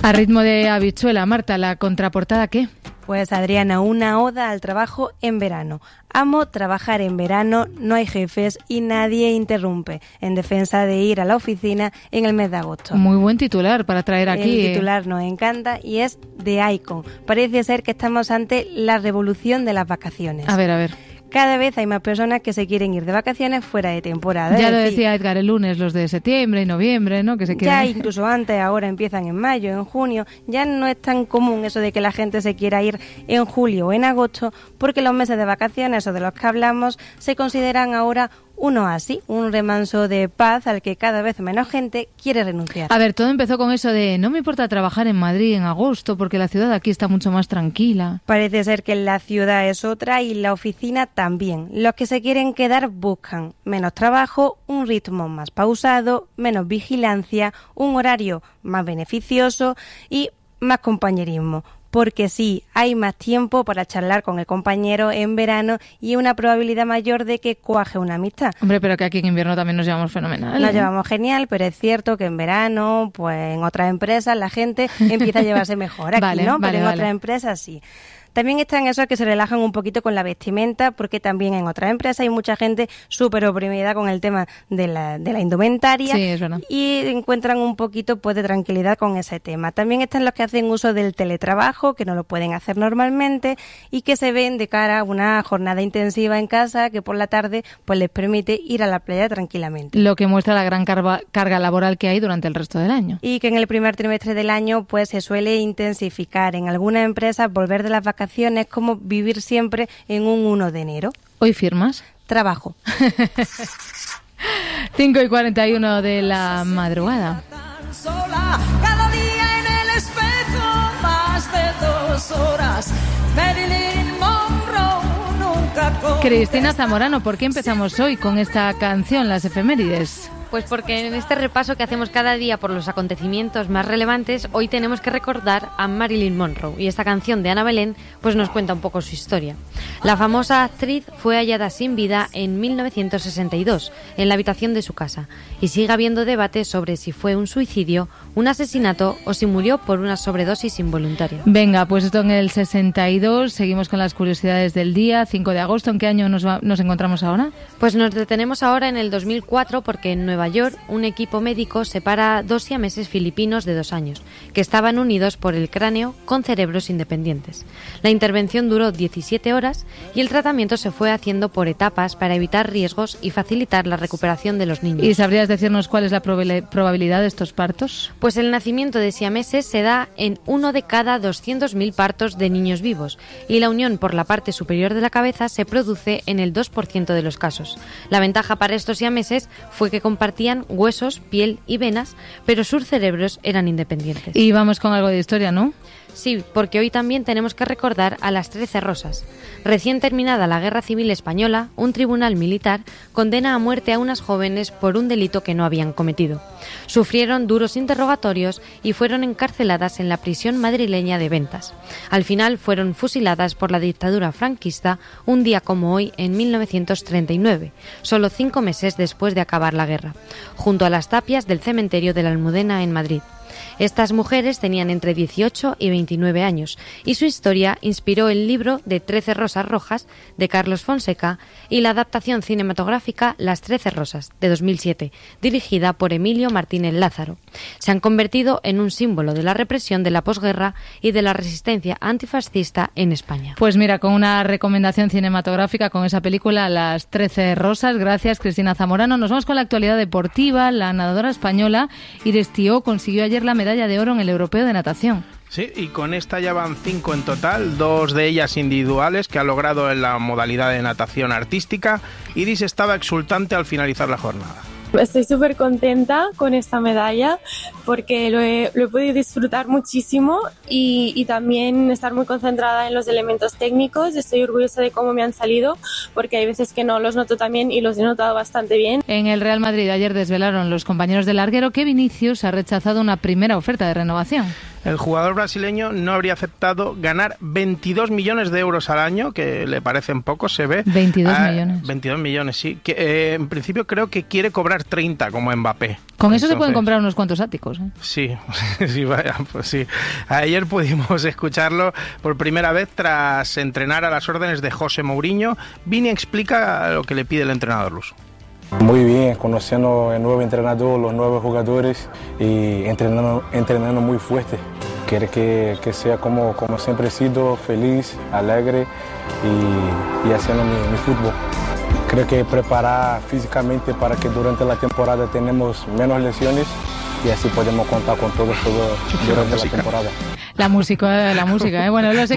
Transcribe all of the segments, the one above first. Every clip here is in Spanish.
A ritmo de habichuela, Marta, ¿la contraportada qué? Pues Adriana, una oda al trabajo en verano. Amo trabajar en verano, no hay jefes y nadie interrumpe, en defensa de ir a la oficina en el mes de agosto. Muy buen titular para traer aquí. El titular nos encanta y es de Icon. Parece ser que estamos ante la revolución de las vacaciones. A ver. Cada vez hay más personas que se quieren ir de vacaciones fuera de temporada. Ya lo decía Edgar el lunes, los de septiembre y noviembre, ¿no? Que se quieren... Ya incluso antes, ahora empiezan en mayo, en junio. Ya no es tan común eso de que la gente se quiera ir en julio o en agosto, porque los meses de vacaciones o de los que hablamos se consideran ahora un oasis, un remanso de paz al que cada vez menos gente quiere renunciar. A ver, todo empezó con eso de no me importa trabajar en Madrid en agosto porque la ciudad aquí está mucho más tranquila. Parece ser que la ciudad es otra y la oficina también. Los que se quieren quedar buscan menos trabajo, un ritmo más pausado, menos vigilancia, un horario más beneficioso y más compañerismo. Porque sí, hay más tiempo para charlar con el compañero en verano y una probabilidad mayor de que cuaje una amistad. Hombre, pero que aquí en invierno también nos llevamos fenomenal. Nos llevamos genial, pero es cierto que en verano, pues en otras empresas la gente empieza a llevarse mejor. Aquí no, pero en otras empresas sí. También están esos que se relajan un poquito con la vestimenta, porque también en otras empresas hay mucha gente súper oprimida con el tema de la indumentaria. Sí, es verdad. Y encuentran un poquito pues de tranquilidad con ese tema. También están los que hacen uso del teletrabajo, que no lo pueden hacer normalmente y que se ven de cara a una jornada intensiva en casa que por la tarde pues les permite ir a la playa tranquilamente. Lo que muestra la gran carga laboral que hay durante el resto del año. Y que en el primer trimestre del año pues se suele intensificar. En algunas empresas volver de las vacaciones es como vivir siempre en un 1 de enero. ¿Hoy firmas? Trabajo. 5:41 de la madrugada. Cada día en el espejo más de 2 horas. Marilyn Monroe nunca. Cristina Zamorano, ¿por qué empezamos hoy con esta canción, las efemérides? Pues porque en este repaso que hacemos cada día por los acontecimientos más relevantes, hoy tenemos que recordar a Marilyn Monroe, y esta canción de Ana Belén pues nos cuenta un poco su historia. La famosa actriz fue hallada sin vida en 1962 en la habitación de su casa, y sigue habiendo debate sobre si fue un suicidio, un asesinato o si murió por una sobredosis involuntaria. Venga, pues esto en el 62, seguimos con las curiosidades del día, 5 de agosto. ¿En qué año nos encontramos ahora? Pues nos detenemos ahora en el 2004 porque en Nueva York un equipo médico separa 2 siameses filipinos de 2 años que estaban unidos por el cráneo con cerebros independientes. La intervención duró 17 horas y el tratamiento se fue haciendo por etapas para evitar riesgos y facilitar la recuperación de los niños. ¿Y sabrías decirnos cuál es la probabilidad de estos partos? Pues el nacimiento de siameses se da en 1 de cada 200.000 partos de niños vivos y la unión por la parte superior de la cabeza se produce en el 2% de los casos. La ventaja para estos siameses fue que compartían huesos, piel y venas, pero sus cerebros eran independientes. Y vamos con algo de historia, ¿no? Sí, porque hoy también tenemos que recordar a las 13 Rosas. Recién terminada la Guerra Civil Española, un tribunal militar condena a muerte a unas jóvenes por un delito que no habían cometido. Sufrieron duros interrogatorios y fueron encarceladas en la prisión madrileña de Ventas. Al final fueron fusiladas por la dictadura franquista un día como hoy en 1939, solo 5 meses después de acabar la guerra, junto a las tapias del cementerio de la Almudena en Madrid. Estas mujeres tenían entre 18 y 29 años y su historia inspiró el libro de 13 Rosas Rojas de Carlos Fonseca y la adaptación cinematográfica Las 13 Rosas de 2007, dirigida por Emilio Martínez Lázaro. Se han convertido en un símbolo de la represión de la posguerra y de la resistencia antifascista en España. Pues mira, con una recomendación cinematográfica con esa película Las 13 Rosas, gracias Cristina Zamorano. Nos vamos con la actualidad deportiva. La nadadora española Iris Tió consiguió ayer la medalla de oro en el Europeo de Natación. Sí, y con esta ya van 5 en total, 2 de ellas individuales que ha logrado en la modalidad de natación artística. Iris estaba exultante al finalizar la jornada. Estoy súper contenta con esta medalla porque lo he podido disfrutar muchísimo y también estar muy concentrada en los elementos técnicos. Estoy orgullosa de cómo me han salido porque hay veces que no los noto tan bien y los he notado bastante bien. En el Real Madrid ayer desvelaron los compañeros del larguero que Vinicius ha rechazado una primera oferta de renovación. El jugador brasileño no habría aceptado ganar 22 millones de euros al año, que le parecen pocos, se ve. 22 millones. 22 millones, sí. Que, en principio creo que quiere cobrar 30 como Mbappé. Con eso se pueden comprar unos cuantos áticos, ¿eh? Sí, sí, vaya, pues sí. Ayer pudimos escucharlo por primera vez tras entrenar a las órdenes de José Mourinho. Vini explica lo que le pide el entrenador luso. Muy bien, conociendo el nuevo entrenador, los nuevos jugadores y entrenando muy fuerte. Quiere que sea como siempre he sido, feliz, alegre y haciendo mi fútbol. Creo que preparar físicamente para que durante la temporada tenemos menos lesiones y así podemos contar con todo durante la temporada. La música, ¿eh? Bueno, los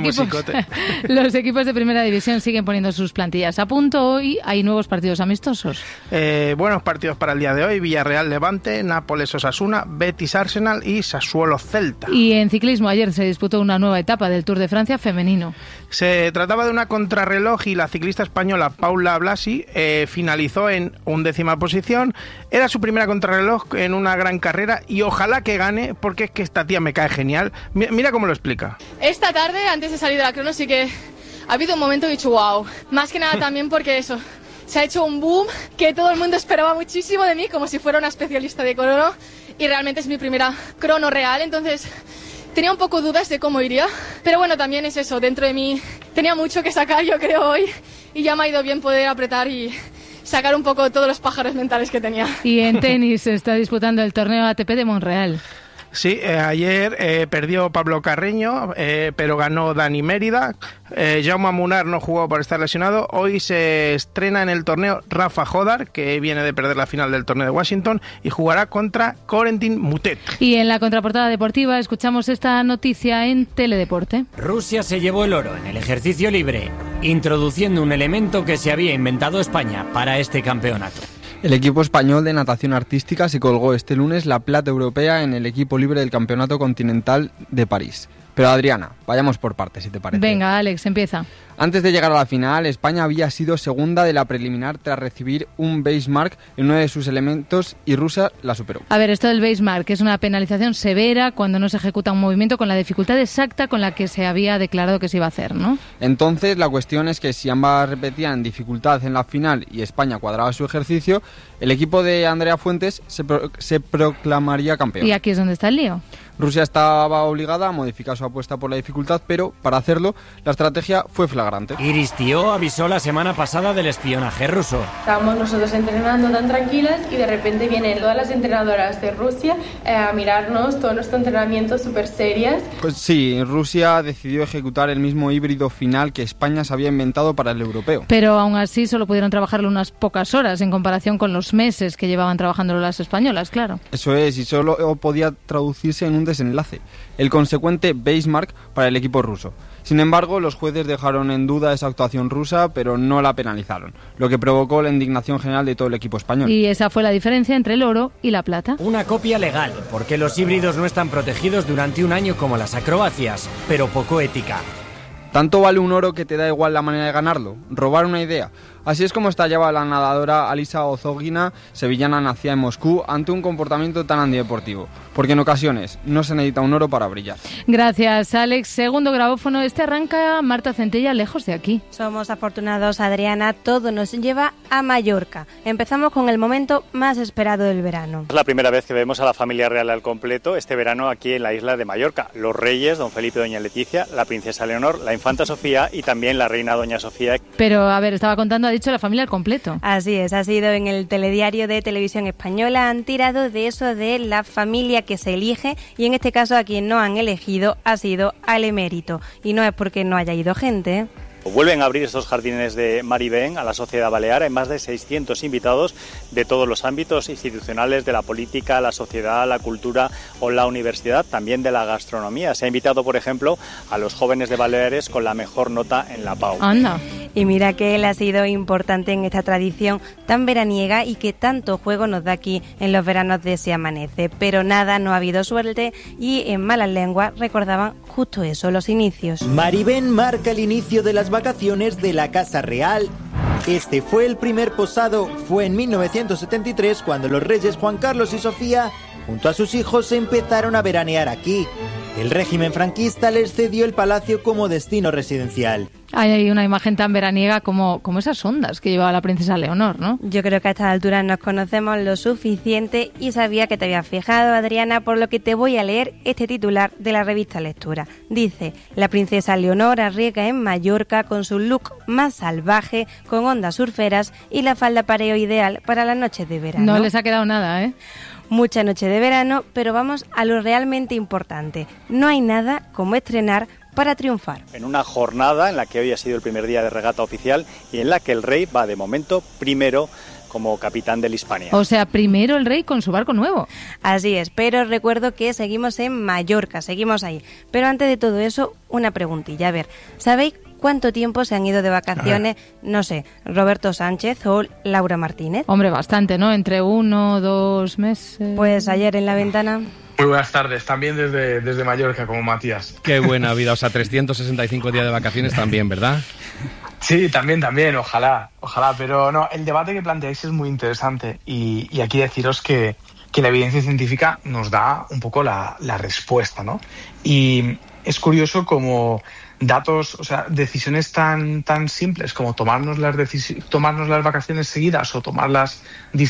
equipos de primera división siguen poniendo sus plantillas a punto. Hoy hay nuevos partidos amistosos. Buenos partidos para el día de hoy: Villarreal-Levante, Nápoles-Osasuna, Betis-Arsenal y Sassuolo-Celta. Y en ciclismo ayer se disputó una nueva etapa del Tour de Francia femenino. Se trataba de una contrarreloj y la ciclista española Paula Blasi finalizó en 11ª posición. Era su primera contrarreloj en una gran carrera y ojalá que gane, porque es que esta tía me cae genial. Mira cómo lo explica. Esta tarde, antes de salir de la crono, sí que ha habido un momento que he dicho wow. Más que nada también porque eso, se ha hecho un boom que todo el mundo esperaba muchísimo de mí, como si fuera una especialista de crono, y realmente es mi primera crono real, entonces tenía un poco dudas de cómo iría, pero bueno, también es eso, dentro de mí tenía mucho que sacar, yo creo, hoy, y ya me ha ido bien poder apretar y sacar un poco todos los pájaros mentales que tenía. Y en tenis se está disputando el torneo ATP de Montreal. Sí, ayer perdió Pablo Carreño, pero ganó Dani Mérida. Jaume Munar no jugó por estar lesionado. Hoy se estrena en el torneo Rafa Jodar, que viene de perder la final del torneo de Washington, y jugará contra Corentin Moutet. Y en la contraportada deportiva escuchamos esta noticia en Teledeporte. Rusia se llevó el oro en el ejercicio libre, introduciendo un elemento que se había inventado España para este campeonato. El equipo español de natación artística se colgó este lunes la plata europea en el equipo libre del Campeonato Continental de París. Pero Adriana, vayamos por partes, si te parece. Venga, Alex, empieza. Antes de llegar a la final, España había sido segunda de la preliminar tras recibir un base mark en uno de sus elementos y Rusia la superó. A ver, esto del base mark es una penalización severa cuando no se ejecuta un movimiento con la dificultad exacta con la que se había declarado que se iba a hacer, ¿no? Entonces, la cuestión es que si ambas repetían dificultad en la final y España cuadraba su ejercicio, el equipo de Andrea Fuentes se proclamaría campeón. Y aquí es donde está el lío. Rusia estaba obligada a modificar su apuesta por la dificultad, pero para hacerlo, la estrategia fue flagrante. Iris Tío avisó la semana pasada del espionaje ruso. Estábamos nosotros entrenando tan tranquilas y de repente vienen todas las entrenadoras de Rusia a mirarnos todo nuestro entrenamiento súper serias. Pues sí, Rusia decidió ejecutar el mismo híbrido final que España se había inventado para el europeo. Pero aún así solo pudieron trabajarlo unas pocas horas en comparación con los meses que llevaban trabajándolo las españolas, claro. Eso es, y solo podía traducirse en un desenlace, el consecuente base mark para el equipo ruso. Sin embargo, los jueces dejaron en duda esa actuación rusa, pero no la penalizaron, lo que provocó la indignación general de todo el equipo español. Y esa fue la diferencia entre el oro y la plata. Una copia legal, porque los híbridos no están protegidos durante un año como las acrobacias, pero poco ética. ¿Tanto vale un oro que te da igual la manera de ganarlo? ¿Robar una idea? Así es como estallaba la nadadora Alisa Ozogina, sevillana nacida en Moscú, ante un comportamiento tan antideportivo. Porque en ocasiones no se necesita un oro para brillar. Gracias, Alex. Segundo grabófono, arranca Marta Centella, lejos de aquí. Somos afortunados, Adriana. Todo nos lleva a Mallorca. Empezamos con el momento más esperado del verano. Es la primera vez que vemos a la familia real al completo este verano aquí en la isla de Mallorca. Los reyes, don Felipe y doña Leticia, la princesa Leonor, la infanta Sofía y también la reina doña Sofía. Pero, a ver, estaba contando, ha dicho la familia al completo. Así es, ha sido en el telediario de Televisión Española. Han tirado de eso de la familia que se elige y en este caso a quien no han elegido ha sido al emérito. Y no es porque no haya ido gente, ¿eh? Vuelven a abrir estos jardines de Maribén a la sociedad balear. Hay más de 600 invitados de todos los ámbitos institucionales, de la política, la sociedad, la cultura o la universidad, también de la gastronomía. Se ha invitado, por ejemplo, a los jóvenes de Baleares con la mejor nota en la PAU. Anda. Y mira que él ha sido importante en esta tradición tan veraniega y que tanto juego nos da aquí en los veranos de Se Amanece. Pero nada, no ha habido suerte y en malas lenguas recordaban justo eso, los inicios. Maribén marca el inicio de las vacaciones de la Casa Real. Este fue el primer posado. Fue en 1973 cuando los reyes Juan Carlos y Sofía, junto a sus hijos, empezaron a veranear aquí. El régimen franquista les cedió el palacio como destino residencial. Hay ahí una imagen tan veraniega como esas ondas que llevaba la princesa Leonor, ¿no? Yo creo que a estas alturas nos conocemos lo suficiente y sabía que te habías fijado, Adriana, por lo que te voy a leer este titular de la revista Lectura. Dice: la princesa Leonor arriesga en Mallorca con su look más salvaje, con ondas surferas y la falda pareo ideal para las noches de verano. No les ha quedado nada, ¿eh? Mucha noche de verano, pero vamos a lo realmente importante. No hay nada como estrenar para triunfar. En una jornada en la que hoy ha sido el primer día de regata oficial y en la que el rey va de momento primero como capitán del Hispania. O sea, primero el rey con su barco nuevo. Así es, pero recuerdo que seguimos en Mallorca, seguimos ahí. Pero antes de todo eso, una preguntilla. A ver, ¿sabéis cuánto tiempo se han ido de vacaciones, no sé, Roberto Sánchez o Laura Martínez? Hombre, bastante, ¿no? Entre 1 o 2 meses. Pues ayer en la ventana. Muy buenas tardes, también desde Mallorca, como Matías. Qué buena vida, o sea, 365 días de vacaciones también, ¿verdad? Sí, también, ojalá, pero no, el debate que planteáis es muy interesante y aquí deciros que la evidencia científica nos da un poco la respuesta, ¿no? Y es curioso como datos, o sea, decisiones tan simples como tomarnos las vacaciones seguidas o tomarlas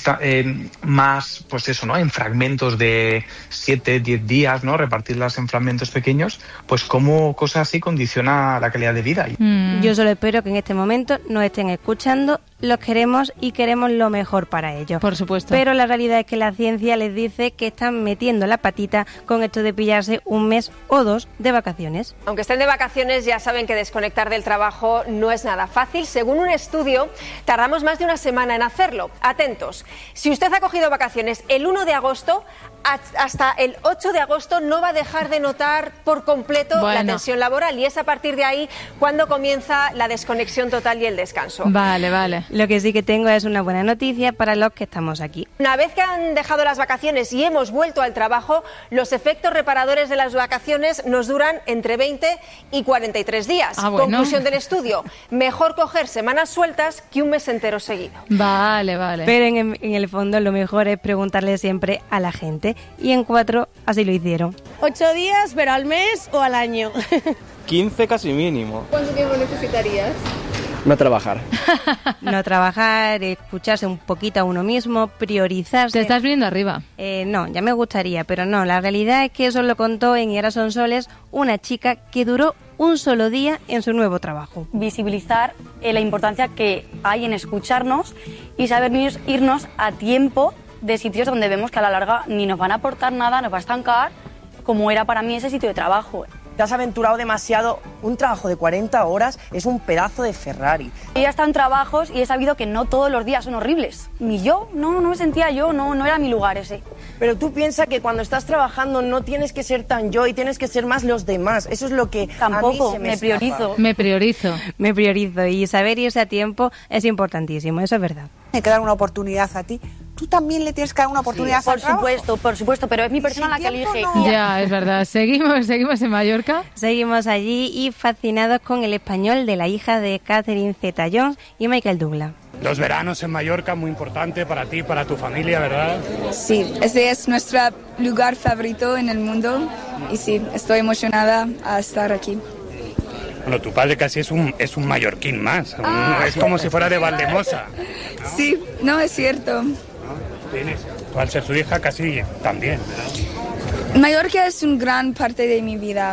más, pues eso, ¿no? En fragmentos de 7, 10 días, ¿no? Repartirlas en fragmentos pequeños, pues cómo cosas así condiciona la calidad de vida. Yo solo espero que en este momento nos estén escuchando, los queremos y queremos lo mejor para ellos. Por supuesto. Pero la realidad es que la ciencia les dice que están metiendo la patita con esto de pillarse 1 mes o 2 de vacaciones. Aunque estén de vacaciones, ya saben que desconectar del trabajo no es nada fácil. Según un estudio, tardamos más de 1 semana en hacerlo. Atentos, si usted ha cogido vacaciones el 1 de agosto, hasta el 8 de agosto no va a dejar de notar por completo la tensión laboral, y es a partir de ahí cuando comienza la desconexión total y el descanso. Vale. Lo que sí que tengo es una buena noticia para los que estamos aquí. Una vez que han dejado las vacaciones y hemos vuelto al trabajo, los efectos reparadores de las vacaciones nos duran entre 20 y 43 días. Bueno. Conclusión del estudio: mejor coger semanas sueltas que 1 mes entero seguido. Vale. Pero en el fondo lo mejor es preguntarle siempre a la gente. Y en 4 así lo hicieron. 8 días, pero al mes o al año. 15 casi mínimo. ¿Cuánto tiempo necesitarías? No trabajar. No trabajar, escucharse un poquito a uno mismo, priorizarse. ¿Te estás viniendo arriba? No, ya me gustaría, pero no. La realidad es que eso lo contó en Y ahora son soles una chica que duró 1 solo día en su nuevo trabajo. Visibilizar la importancia que hay en escucharnos y saber irnos a tiempo de sitios donde vemos que a la larga ni nos van a aportar nada, nos va a estancar, como era para mí ese sitio de trabajo. Te has aventurado demasiado. Un trabajo de 40 horas es un pedazo de Ferrari. Yo he estado en trabajos y he sabido que no todos los días son horribles. Ni yo, no me sentía yo, no era mi lugar ese. Pero tú piensas que cuando estás trabajando no tienes que ser tan yo y tienes que ser más los demás. Eso es lo que tampoco a mí se me priorizo. Me priorizo y saber irse a tiempo es importantísimo, eso es verdad. Hay que dar una oportunidad a ti. Tú también le tienes que dar una oportunidad al trabajo. Por supuesto, pero es mi persona la que elige. No. Ya, es verdad. Seguimos en Mallorca. Seguimos allí y fascinados con el español de la hija de Catherine Zeta-Jones y Michael Douglas. Los veranos en Mallorca, muy importante para ti, para tu familia, ¿verdad? Sí, ese es nuestro lugar favorito en el mundo y sí, estoy emocionada a estar aquí. Bueno, tu padre casi es un mallorquín más, es como si fuera de Valdemosa, ¿no? Sí, no, es cierto. Tú al ser su hija casi también, ¿verdad? Mallorca es una gran parte de mi vida,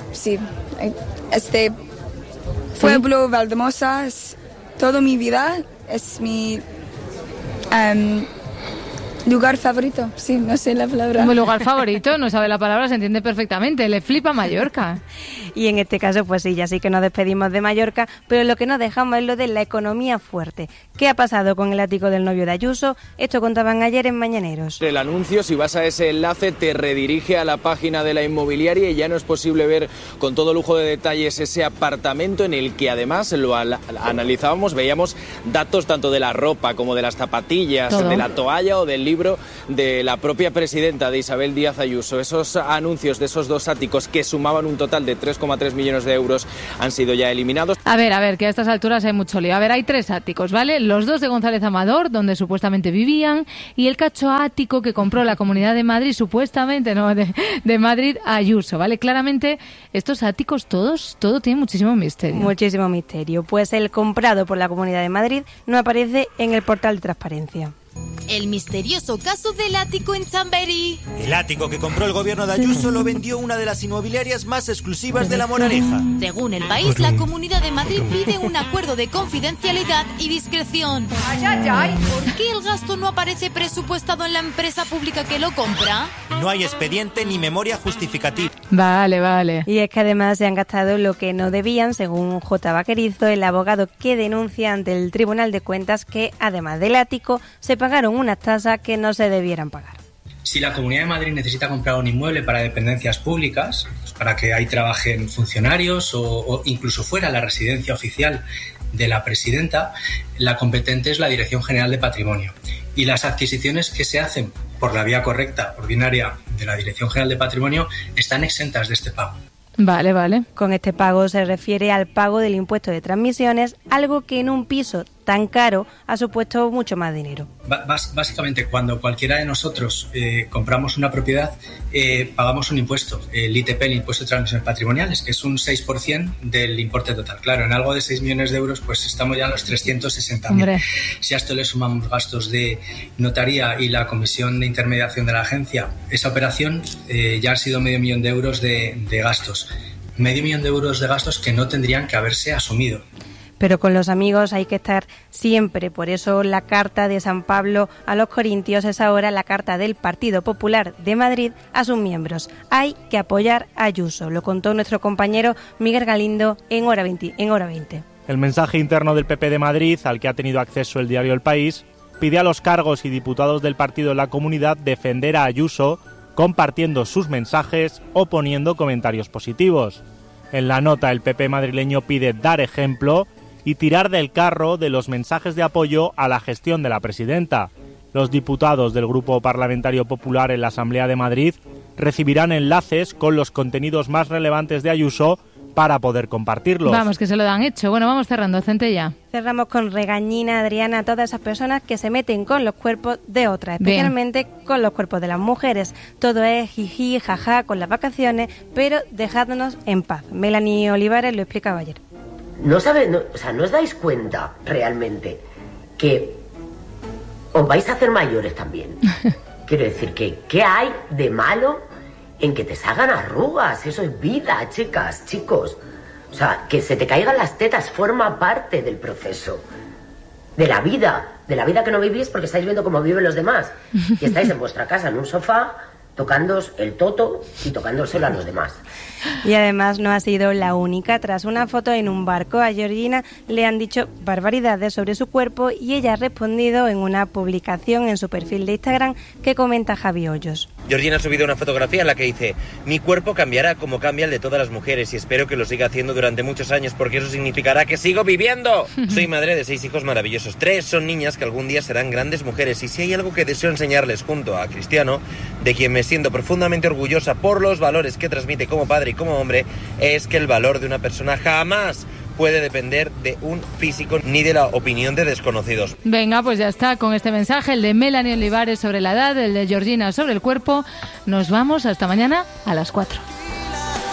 este pueblo Valdemosa es toda mi vida, es mi lugar favorito, sí, no sé la palabra. Mi lugar favorito, no sabe la palabra, se entiende perfectamente, le flipa Mallorca. Y en este caso, pues sí, ya sí que nos despedimos de Mallorca, pero lo que nos dejamos es lo de la economía fuerte. ¿Qué ha pasado con el ático del novio de Ayuso? Esto contaban ayer en Mañaneros. El anuncio, si vas a ese enlace, te redirige a la página de la inmobiliaria y ya no es posible ver con todo lujo de detalles ese apartamento en el que además lo analizábamos, veíamos datos tanto de la ropa como de las zapatillas, de la toalla o del libro de la propia presidenta, de Isabel Díaz Ayuso. Esos anuncios de esos 2 áticos que sumaban un total de 3,3 millones de euros han sido ya eliminados. A ver, que a estas alturas hay mucho lío. A ver, hay 3 áticos, ¿vale? Los 2 de González Amador, donde supuestamente vivían, y el cacho ático que compró la Comunidad de Madrid, supuestamente, no, de Madrid a Ayuso, ¿vale? Claramente, estos áticos todo tiene muchísimo misterio. Muchísimo misterio. Pues el comprado por la Comunidad de Madrid no aparece en el portal de transparencia. El misterioso caso del ático en Chamberí. El ático que compró el gobierno de Ayuso lo vendió una de las inmobiliarias más exclusivas de La Moraleja. Según El País, la Comunidad de Madrid pide un acuerdo de confidencialidad y discreción. ¡Ay, ay, ay! ¿Por qué el gasto no aparece presupuestado en la empresa pública que lo compra? No hay expediente ni memoria justificativa. Vale. Y es que además se han gastado lo que no debían, según J. Vaquerizo, el abogado que denuncia ante el Tribunal de Cuentas que, además del ático, se pagaron unas tasas que no se debieran pagar. Si la Comunidad de Madrid necesita comprar un inmueble para dependencias públicas, pues para que ahí trabajen funcionarios o incluso fuera la residencia oficial de la presidenta, la competente es la Dirección General de Patrimonio. Y las adquisiciones que se hacen por la vía correcta, ordinaria, de la Dirección General de Patrimonio, están exentas de este pago. Vale. Con este pago se refiere al pago del impuesto de transmisiones, algo que en un piso tan caro ha supuesto mucho más dinero. Básicamente, cuando cualquiera de nosotros compramos una propiedad, pagamos un impuesto, el ITP, el impuesto de transmisiones patrimoniales, que es un 6% del importe total. Claro, en algo de 6 millones de euros, pues estamos ya en los 360.000. Si a esto le sumamos gastos de notaría y la comisión de intermediación de la agencia, esa operación ya ha sido 500.000 euros de gastos. 500.000 euros de gastos que no tendrían que haberse asumido. Pero con los amigos hay que estar siempre. Por eso la carta de San Pablo a los Corintios es ahora la carta del Partido Popular de Madrid a sus miembros. Hay que apoyar a Ayuso. Lo contó nuestro compañero Miguel Galindo en Hora 20. El mensaje interno del PP de Madrid, al que ha tenido acceso el diario El País, pide a los cargos y diputados del partido en la comunidad defender a Ayuso, compartiendo sus mensajes o poniendo comentarios positivos. En la nota, el PP madrileño pide dar ejemplo y tirar del carro de los mensajes de apoyo a la gestión de la presidenta. Los diputados del Grupo Parlamentario Popular en la Asamblea de Madrid recibirán enlaces con los contenidos más relevantes de Ayuso para poder compartirlos. Vamos, que se lo dan hecho. Bueno, vamos cerrando, Centella. Cerramos con regañina, Adriana, a todas esas personas que se meten con los cuerpos de otras, especialmente con los cuerpos de las mujeres. Todo es jiji, jaja, con las vacaciones, pero dejadnos en paz. Melanie Olivares lo explicaba ayer. ¿No os dais cuenta realmente que os vais a hacer mayores también? Quiero decir, ¿qué hay de malo en que te salgan arrugas? Eso es vida, chicas, chicos. O sea, que se te caigan las tetas forma parte del proceso. De la vida que no vivís porque estáis viendo cómo viven los demás. Y estáis en vuestra casa, en un sofá, tocándoos el toto y tocándoselo a los demás. Y además no ha sido la única. Tras una foto en un barco, a Georgina le han dicho barbaridades sobre su cuerpo y ella ha respondido en una publicación en su perfil de Instagram que comenta Javi Hoyos. Georgina ha subido una fotografía en la que dice: mi cuerpo cambiará como cambia el de todas las mujeres y espero que lo siga haciendo durante muchos años porque eso significará que sigo viviendo. Soy madre de 6 hijos maravillosos. 3 son niñas que algún día serán grandes mujeres y si hay algo que deseo enseñarles junto a Cristiano, de quien me siento profundamente orgullosa por los valores que transmite como padre y como hombre, es que el valor de una persona jamás puede depender de un físico ni de la opinión de desconocidos. Venga, pues ya está, con este mensaje, el de Melanie Olivares sobre la edad, el de Georgina sobre el cuerpo. Nos vamos hasta mañana a las 4.